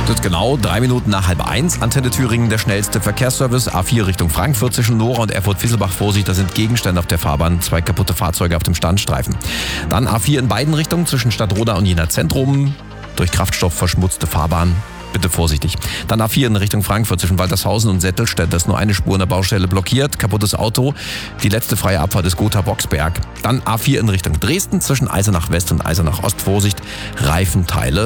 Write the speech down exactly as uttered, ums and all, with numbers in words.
Das ist genau drei Minuten nach halb eins. Antenne Thüringen, der schnellste Verkehrsservice. A vier Richtung Frankfurt zwischen Nora und Erfurt-Fisselbach. Vorsicht, da sind Gegenstände auf der Fahrbahn. Zwei kaputte Fahrzeuge auf dem Standstreifen. Dann A vier in beiden Richtungen zwischen Stadtroda und Jena Zentrum. Durch Kraftstoff verschmutzte Fahrbahn. Bitte vorsichtig. Dann A vier in Richtung Frankfurt zwischen Waltershausen und Settelstedt. Da ist nur eine Spur in der Baustelle blockiert. Kaputtes Auto. Die letzte freie Abfahrt ist Gotha-Boxberg. Dann A vier in Richtung Dresden zwischen Eisenach West und Eisenach Ost. Vorsicht, Reifenteile.